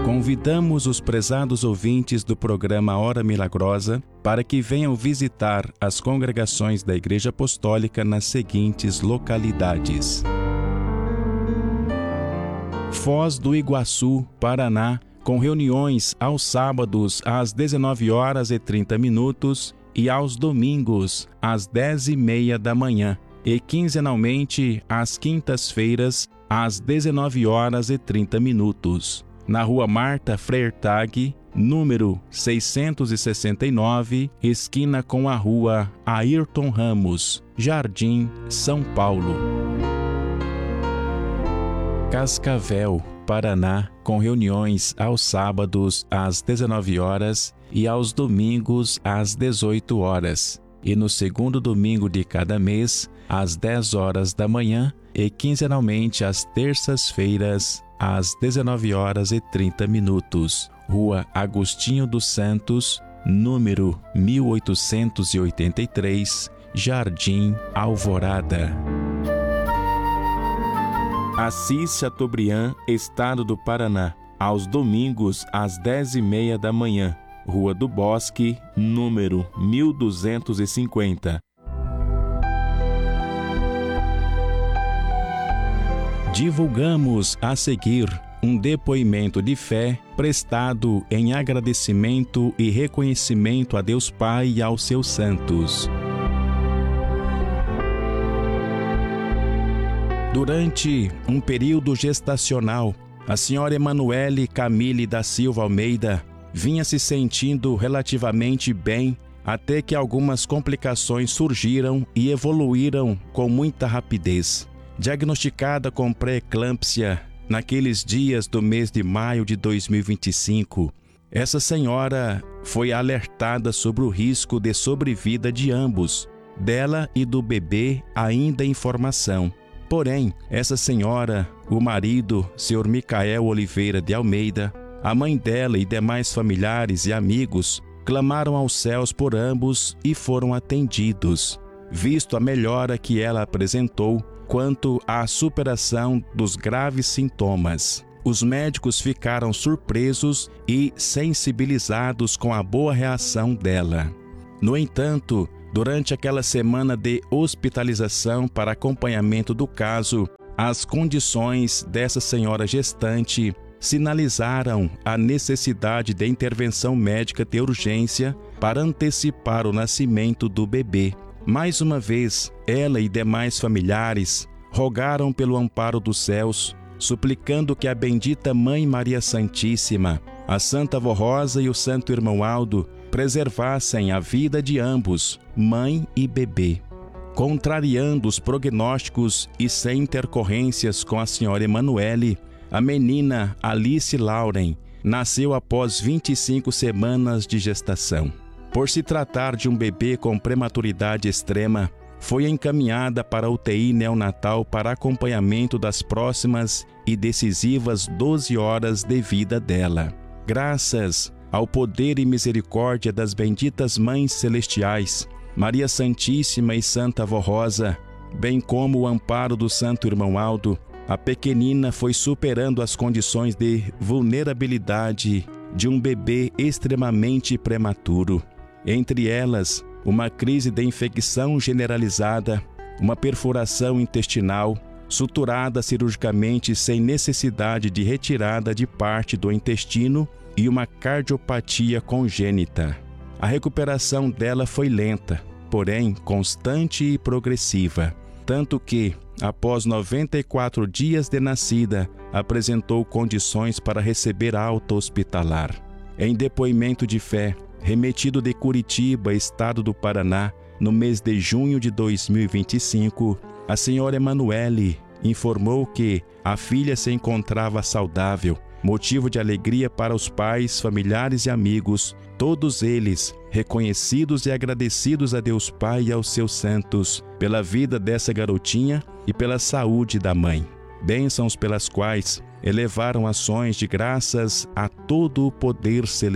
Convidamos os prezados ouvintes do programa Hora Milagrosa para que venham visitar as congregações da Igreja Apostólica nas seguintes localidades: Foz do Iguaçu, Paraná, com reuniões aos sábados às 19h30 e aos domingos às 10h30 da manhã, e quinzenalmente às quintas-feiras às 19h30. Na Rua Marta Freirtag, número 669, esquina com a Rua Ayrton Ramos, Jardim, São Paulo. Cascavel, Paraná, com reuniões aos sábados às 19h e aos domingos às 18h, e no segundo domingo de cada mês às 10h da manhã e quinzenalmente às terças-feiras às 19h30. Rua Agostinho dos Santos, número 1883, Jardim Alvorada. Assis Chateaubriand, Estado do Paraná, aos domingos às 10h30 da manhã. Rua do Bosque, número 1250. Divulgamos a seguir um depoimento de fé prestado em agradecimento e reconhecimento a Deus Pai e aos seus santos. Durante um período gestacional, a senhora Emanuele Camille da Silva Almeida vinha se sentindo relativamente bem até que algumas complicações surgiram e evoluíram com muita rapidez. Diagnosticada com pré-eclâmpsia naqueles dias do mês de maio de 2025, essa senhora foi alertada sobre o risco de sobrevida de ambos, dela e do bebê ainda em formação. Porém, essa senhora, o marido, Sr. Micael Oliveira de Almeida, a mãe dela e demais familiares e amigos clamaram aos céus por ambos e foram atendidos, visto a melhora que ela apresentou quanto à superação dos graves sintomas. Os médicos ficaram surpresos e sensibilizados com a boa reação dela. No entanto, durante aquela semana de hospitalização para acompanhamento do caso, as condições dessa senhora gestante sinalizaram a necessidade de intervenção médica de urgência para antecipar o nascimento do bebê. Mais uma vez, ela e demais familiares rogaram pelo amparo dos céus, suplicando que a bendita Mãe Maria Santíssima, a Santa Avó Rosa e o Santo Irmão Aldo preservassem a vida de ambos, mãe e bebê. Contrariando os prognósticos e sem intercorrências com a senhora Emanuele, a menina Alice Lauren nasceu após 25 semanas de gestação. Por se tratar de um bebê com prematuridade extrema, foi encaminhada para a UTI neonatal para acompanhamento das próximas e decisivas 12 horas de vida dela. Graças ao poder e misericórdia das benditas Mães Celestiais, Maria Santíssima e Santa Avó Rosa, bem como o amparo do Santo Irmão Aldo, a pequenina foi superando as condições de vulnerabilidade de um bebê extremamente prematuro. Entre elas, uma crise de infecção generalizada, uma perfuração intestinal, suturada cirurgicamente sem necessidade de retirada de parte do intestino e uma cardiopatia congênita. A recuperação dela foi lenta, porém constante e progressiva, tanto que, após 94 dias de nascida, apresentou condições para receber alta hospitalar. Em depoimento de fé, remetido de Curitiba, Estado do Paraná, no mês de junho de 2025, a senhora Emanuele informou que a filha se encontrava saudável, motivo de alegria para os pais, familiares e amigos, todos eles reconhecidos e agradecidos a Deus Pai e aos seus santos pela vida dessa garotinha e pela saúde da mãe. Bênçãos pelas quais elevaram ações de graças a todo o poder celestial.